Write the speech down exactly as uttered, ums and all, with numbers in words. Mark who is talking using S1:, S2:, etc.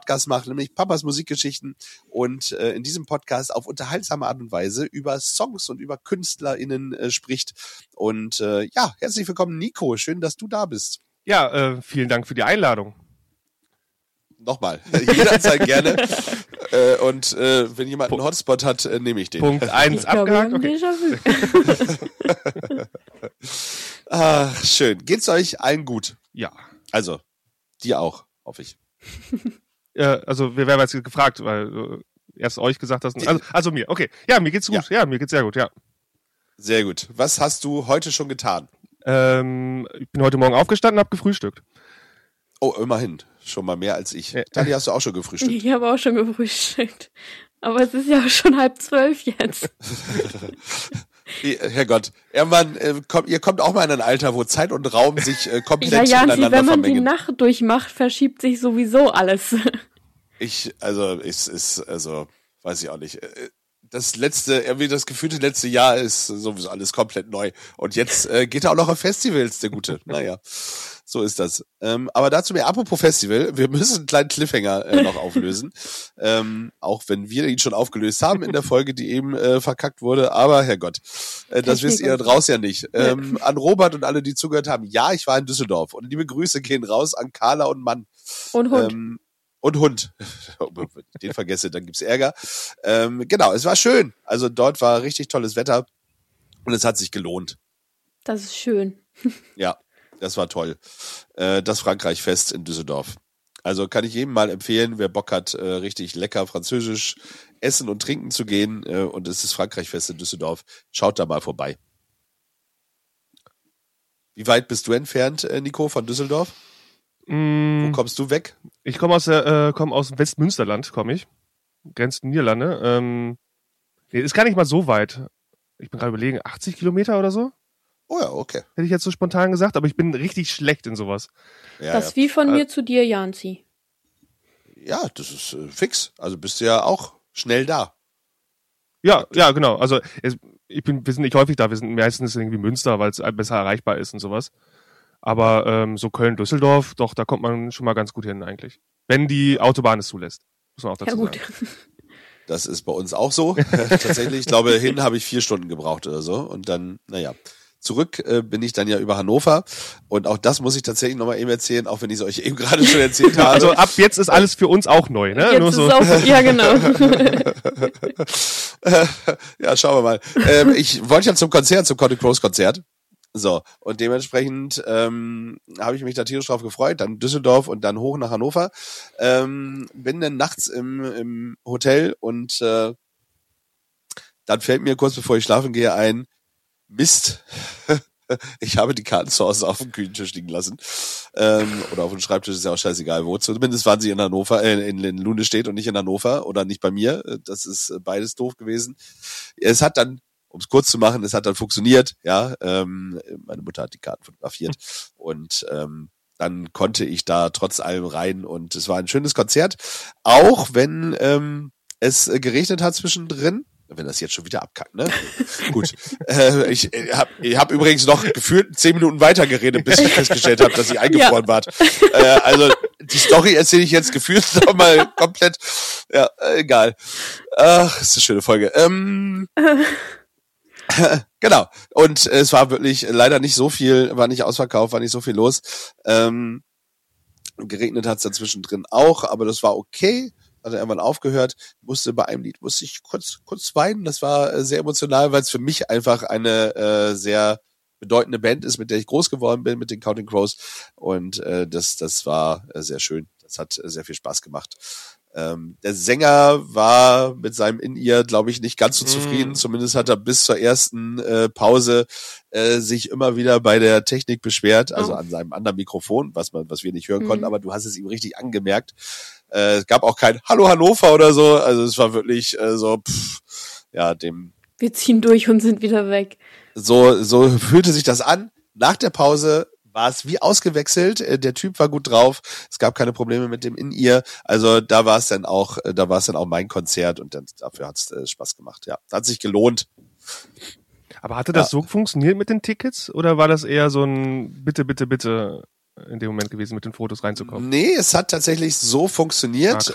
S1: Podcast mache, nämlich Papas Musikgeschichten und äh, in diesem Podcast auf unterhaltsame Art und Weise über Songs und über KünstlerInnen äh, spricht. Und äh, ja, herzlich willkommen, Nico. Schön, dass du da bist.
S2: Ja, äh, vielen Dank für die Einladung.
S1: Nochmal, jederzeit gerne. Äh, und äh, wenn jemand einen Hotspot hat, äh, nehme ich den.
S2: Punkt eins abgehakt. Okay.
S1: Ach, schön. Geht's euch allen gut?
S2: Ja.
S1: Also, dir auch, hoffe ich.
S2: Ja, also wir werden jetzt gefragt, weil du erst euch gesagt hast. Also, also mir, okay. Ja, mir geht's gut. Ja. ja, mir geht's sehr gut, ja.
S1: Sehr gut. Was hast du heute schon getan?
S2: Ähm, ich bin heute Morgen aufgestanden und habe gefrühstückt.
S1: Oh, immerhin. Schon mal mehr als ich. Ja. Tali, hast du auch schon gefrühstückt?
S3: Ich habe auch schon gefrühstückt. Aber es ist ja auch schon halb zwölf jetzt.
S1: Herrgott, irgendwann, äh, kommt, ihr kommt auch mal in ein Alter, wo Zeit und Raum sich äh, komplett
S3: ja, ja,
S1: ineinander
S3: wenn man
S1: vermengen.
S3: die Nacht durchmacht, verschiebt sich sowieso alles.
S1: Ich, also, es ist, also, weiß ich auch nicht. Das letzte, irgendwie das gefühlte letzte Jahr ist sowieso alles komplett neu. Und jetzt äh, geht er auch noch auf Festivals, der Gute. Naja, so ist das. Ähm, aber dazu mehr, apropos Festival, wir müssen einen kleinen Cliffhanger äh, noch auflösen. Ähm, auch wenn wir ihn schon aufgelöst haben in der Folge, die eben äh, verkackt wurde. Aber Herrgott, äh, das wisst ihr draus ja nicht. Ähm, an Robert und alle, die zugehört haben, ja, ich war in Düsseldorf. Und liebe Grüße gehen raus an Carla und Mann.
S3: Und Hund.
S1: Ähm, Und Hund. Wenn ich den vergesse, dann gibt's Ärger. Ähm, genau, es war schön. Also dort war richtig tolles Wetter und es hat sich gelohnt.
S3: Das ist schön.
S1: Ja, das war toll. Äh, das Frankreich-Fest in Düsseldorf. Also kann ich jedem mal empfehlen, wer Bock hat, äh, richtig lecker französisch essen und trinken zu gehen. Äh, und es ist Frankreich-Fest in Düsseldorf. Schaut da mal vorbei. Wie weit bist du entfernt, äh, Nico, von Düsseldorf? Wo kommst du weg?
S2: Ich komme aus der, äh, komm aus dem Westmünsterland, komme ich. Grenzt Niederlande. Ähm, nee, ist gar nicht mal so weit. Ich bin gerade überlegen, achtzig Kilometer oder so?
S1: Oh ja, okay.
S2: Hätte ich jetzt so spontan gesagt, aber ich bin richtig schlecht in sowas.
S1: Ja,
S3: das
S1: ja.
S3: ist wie von äh, mir zu dir, Janzi.
S1: Ja, das ist äh, fix. Also bist du ja auch schnell da.
S2: Ja, ja, genau. Also es, ich bin, wir sind nicht häufig da. Wir sind meistens irgendwie Münster, weil es besser erreichbar ist und sowas. Aber ähm, so Köln-Düsseldorf, doch, da kommt man schon mal ganz gut hin eigentlich. Wenn die Autobahn es zulässt. Muss man auch dazu
S3: ja, gut.
S1: sagen. Das ist bei uns auch so. Tatsächlich, ich glaube, hin habe ich vier Stunden gebraucht oder so. Und dann, naja, zurück äh, bin ich dann ja über Hannover. Und auch das muss ich tatsächlich nochmal eben erzählen, auch wenn ich es euch eben gerade schon erzählt habe.
S2: Also ab jetzt ist alles für uns auch neu, ne?
S3: Jetzt
S2: Nur
S3: ist
S2: so.
S3: auch, ja, genau.
S1: Ja, schauen wir mal. Ähm, ich wollte ja zum Konzert, zum Counting Crows Konzert. So, und dementsprechend ähm, habe ich mich da tierisch drauf gefreut, dann Düsseldorf und dann hoch nach Hannover. Ähm, bin dann nachts im, im Hotel und äh, dann fällt mir kurz bevor ich schlafen gehe ein, Mist, ich habe die Karten zu Hause auf dem Küchentisch liegen lassen. Ähm, oder auf dem Schreibtisch, ist ja auch scheißegal wo. Zumindest waren sie in Hannover, äh, in, in Lunestedt und nicht in Hannover oder nicht bei mir. Das ist beides doof gewesen. Es hat dann um es kurz zu machen, es hat dann funktioniert, ja, ähm, meine Mutter hat die Karten fotografiert und ähm, dann konnte ich da trotz allem rein und es war ein schönes Konzert, auch wenn ähm, es geregnet hat zwischendrin, wenn das jetzt schon wieder abkackt, ne? Gut, äh, ich habe ich hab übrigens noch gefühlt zehn Minuten weiter geredet, bis ich festgestellt habe, dass ich eingefroren ja. war. Äh, also die Story erzähle ich jetzt gefühlt nochmal komplett, ja, egal. Ach, ist eine schöne Folge. Ähm, Genau. Und es war wirklich leider nicht so viel, war nicht ausverkauft, war nicht so viel los. Ähm, geregnet hat es dazwischen drin auch, aber das war okay. Hat er irgendwann aufgehört. Musste bei einem Lied, musste ich kurz kurz weinen. Das war äh, sehr emotional, weil es für mich einfach eine äh, sehr bedeutende Band ist, mit der ich groß geworden bin, mit den Counting Crows. Und äh, das das war äh, sehr schön. Das hat äh, sehr viel Spaß gemacht. Ähm, der Sänger war mit seinem In-Ear, glaube ich, nicht ganz so zufrieden. Mm. Zumindest hat er bis zur ersten äh, Pause äh, sich immer wieder bei der Technik beschwert, also oh. an seinem anderen Mikrofon, was man, was wir nicht hören mm. konnten, aber du hast es ihm richtig angemerkt. Äh, es gab auch kein Hallo Hannover oder so, also es war wirklich äh, so, pff, ja, dem...
S3: Wir ziehen durch und sind wieder weg.
S1: So, so fühlte sich das an. Nach der Pause war es wie ausgewechselt, der Typ war gut drauf, es gab keine Probleme mit dem In-Ear, also da war es dann auch, da war es dann auch mein Konzert und dann, dafür hat es äh, Spaß gemacht, ja, hat sich gelohnt.
S2: Aber hatte das ja. so funktioniert mit den Tickets oder war das eher so ein Bitte, Bitte, Bitte in dem Moment gewesen, mit den Fotos reinzukommen?
S1: Nee, es hat tatsächlich so funktioniert.